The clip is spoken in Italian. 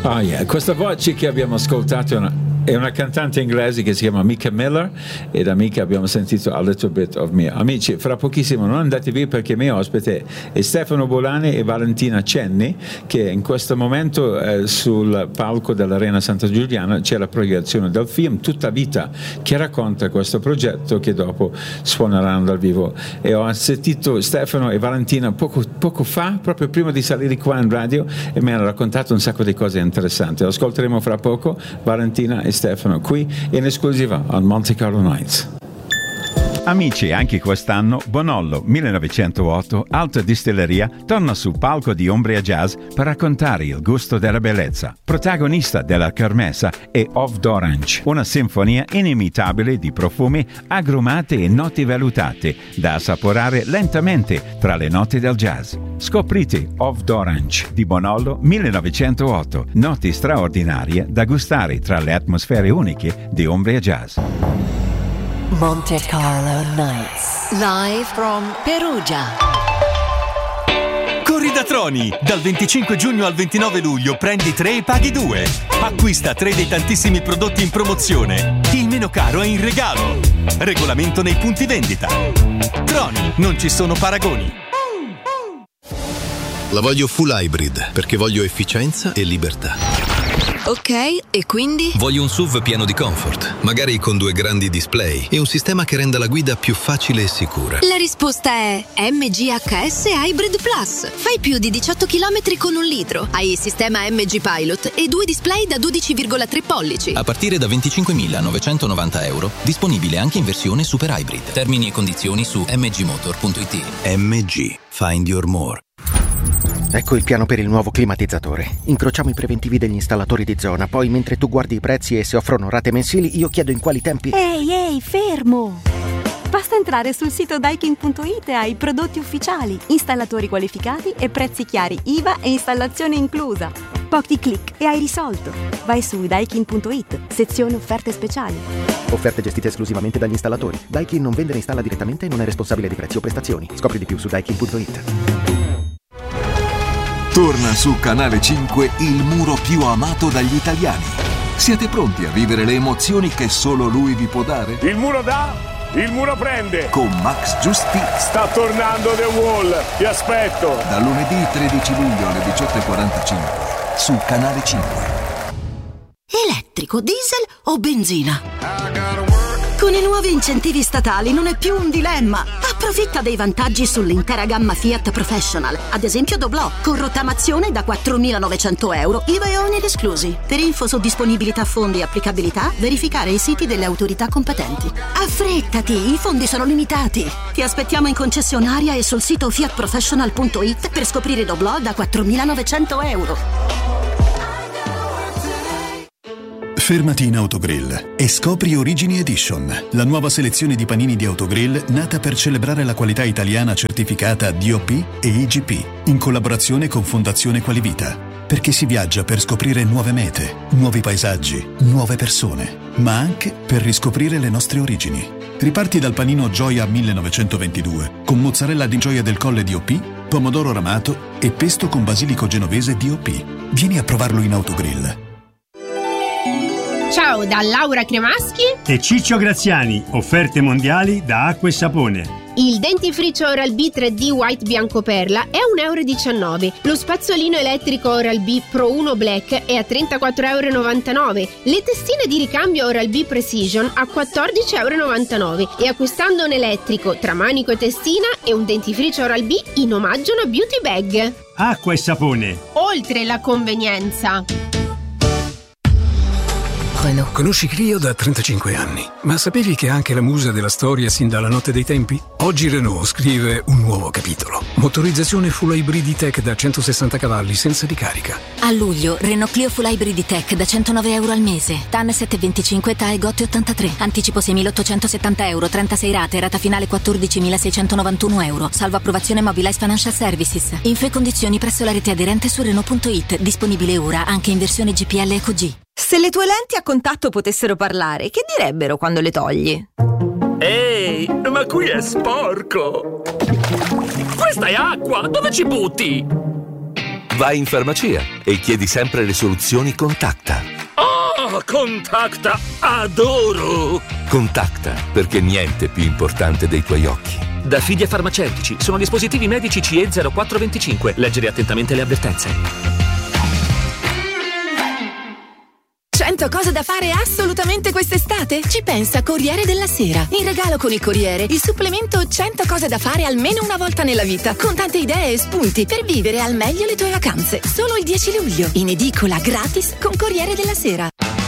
Oh yeah, questa voce che abbiamo ascoltato è una cantante inglese che si chiama Mika Miller, e da Mika abbiamo sentito A Little Bit of Me. Amici, fra pochissimo non andate via, perché il mio ospite è Stefano Bolani e Valentina Cenni, che in questo momento sul palco dell'Arena Santa Giuliana c'è la proiezione del film Tutta Vita, che racconta questo progetto che dopo suoneranno dal vivo. E ho sentito Stefano e Valentina poco fa, proprio prima di salire qua in radio, e mi hanno raccontato un sacco di cose interessanti. Lo ascolteremo fra poco, Valentina e Stefano qui in esclusiva al Monte Carlo Nights. Amici, anche quest'anno Bonollo 1908 Alta Distilleria torna sul palco di Umbria Jazz per raccontare il gusto della bellezza. Protagonista della kermessa è Off d'Orange, una sinfonia inimitabile di profumi, agrumate e note valutate da assaporare lentamente tra le note del jazz. Scoprite Off d'Orange di Bonollo 1908, note straordinarie da gustare tra le atmosfere uniche di Umbria Jazz. Monte Carlo Nights, live from Perugia. Corri da Troni! Dal 25 giugno al 29 luglio prendi 3 e paghi 2. Acquista 3 dei tantissimi prodotti in promozione. Il meno caro è in regalo. Regolamento nei punti vendita. Troni, non ci sono paragoni. La voglio full hybrid perché voglio efficienza e libertà. Ok, e quindi? Voglio un SUV pieno di comfort, magari con 2 grandi display e un sistema che renda la guida più facile e sicura. La risposta è MGHS Hybrid Plus. Fai più di 18 km con 1 litro. Hai il sistema MG Pilot e 2 display da 12,3 pollici. A partire da €25.990. Disponibile anche in versione Super Hybrid. Termini e condizioni su mgmotor.it. MG. Find your more. Ecco il piano per il nuovo climatizzatore. Incrociamo i preventivi degli installatori di zona, poi mentre tu guardi i prezzi e se offrono rate mensili, io chiedo in quali tempi... Ehi, fermo! Basta entrare sul sito Daikin.it e hai prodotti ufficiali, installatori qualificati e prezzi chiari, IVA e installazione inclusa. Pochi click e hai risolto. Vai su Daikin.it, sezione offerte speciali. Offerte gestite esclusivamente dagli installatori. Daikin non vende né installa direttamente e non è responsabile di prezzi o prestazioni. Scopri di più su Daikin.it. Torna su Canale 5 il muro più amato dagli italiani. Siete pronti a vivere le emozioni che solo lui vi può dare? Il muro dà, il muro prende. Con Max Giusti. Sta tornando The Wall, ti aspetto. Da lunedì 13 luglio alle 18:45 su Canale 5. Elettrico, diesel o benzina? Con i nuovi incentivi statali non è più un dilemma. Approfitta dei vantaggi sull'intera gamma Fiat Professional, ad esempio Doblò, con rottamazione da €4.900, IVA e oneri esclusi. Per info su disponibilità fondi e applicabilità, verificare i siti delle autorità competenti. Affrettati, i fondi sono limitati. Ti aspettiamo in concessionaria e sul sito fiatprofessional.it per scoprire Doblò da €4.900. Fermati in Autogrill e scopri Origini Edition, la nuova selezione di panini di Autogrill nata per celebrare la qualità italiana certificata DOP e IGP, in collaborazione con Fondazione Qualivita. Perché si viaggia per scoprire nuove mete, nuovi paesaggi, nuove persone, ma anche per riscoprire le nostre origini. Riparti dal panino Gioia 1922, con mozzarella di Gioia del Colle DOP, pomodoro ramato e pesto con basilico genovese DOP. Vieni a provarlo in Autogrill. Ciao da Laura Cremaschi e Ciccio Graziani, offerte mondiali da Acqua e Sapone. Il dentifricio Oral-B 3D White Bianco Perla è a €1,19. Lo spazzolino elettrico Oral-B Pro 1 Black è a €34,99. Le testine di ricambio Oral-B Precision a €14,99. E acquistando un elettrico tra manico e testina e un dentifricio Oral-B in omaggio una beauty bag. Acqua e Sapone. Oltre la convenienza. Conosci Clio da 35 anni, ma sapevi che è anche la musa della storia sin dalla notte dei tempi? Oggi Renault scrive un nuovo capitolo. Motorizzazione full hybrid tech da 160 cavalli senza ricarica. A luglio, Renault Clio full hybrid tech da €109 al mese. TAN 725, TAE GOT 83. Anticipo €6.870, 36 rate, rata finale €14.691. Salvo approvazione Mobilize Financial Services. Info e condizioni presso la rete aderente su Renault.it. Disponibile ora anche in versione GPL Eco G. Se le tue lenti a contatto potessero parlare, che direbbero quando le togli? Ehi, ma qui è sporco! Questa è acqua! Dove ci butti? Vai in farmacia e chiedi sempre le soluzioni Contacta. Oh, Contacta, adoro! Contacta, perché niente è più importante dei tuoi occhi. Da Fidia Farmaceutici, sono dispositivi medici CE 0425. Leggere attentamente le avvertenze. 100 cose da fare assolutamente quest'estate? Ci pensa Corriere della Sera. In regalo con il Corriere, il supplemento 100 cose da fare almeno una volta nella vita, con tante idee e spunti per vivere al meglio le tue vacanze. Solo il 10 luglio, in edicola gratis con Corriere della Sera.